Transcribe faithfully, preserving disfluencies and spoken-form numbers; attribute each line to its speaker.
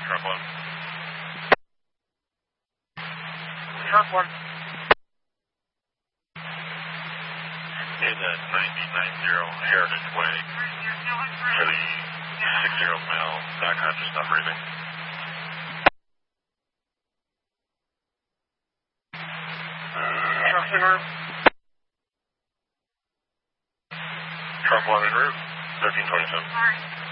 Speaker 1: truck one.
Speaker 2: Truck one.
Speaker 1: In the ninety ninety Heritage Way for the six-year-old male, not conscious, not breathing.
Speaker 2: Truck en route.
Speaker 1: Truck one en route, thirteen twenty-seven.